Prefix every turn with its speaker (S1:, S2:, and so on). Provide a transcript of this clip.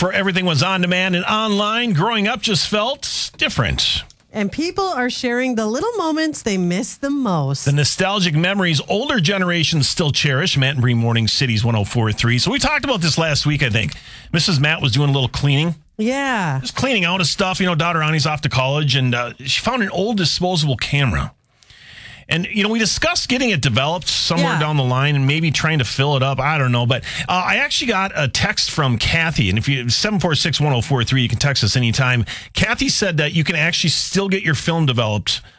S1: before everything was on demand and online, growing up just felt different.
S2: And people are sharing the little moments they miss the most.
S1: The nostalgic memories older generations still cherish. Matt and Bree Morning Cities 104.3. So we talked about this last week, I think. Mrs. Matt was doing a little cleaning.
S2: Yeah.
S1: Just cleaning out of stuff. Daughter Annie's off to college, and she found an old disposable camera. And, we discussed getting it developed somewhere down the line and maybe trying to fill it up. I don't know. But I actually got a text from Kathy. And if you 746-1043, you can text us anytime. Kathy said that you can actually still get your film developed